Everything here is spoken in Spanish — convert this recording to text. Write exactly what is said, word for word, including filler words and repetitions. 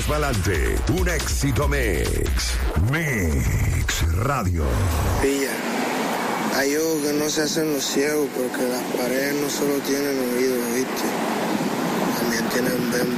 echamos pa'lante. Un éxito mix. Mix Radio. Pilla. Hay ojos que no se hacen los ciegos porque las paredes no solo tienen oídos, ¿viste? También tienen bembas.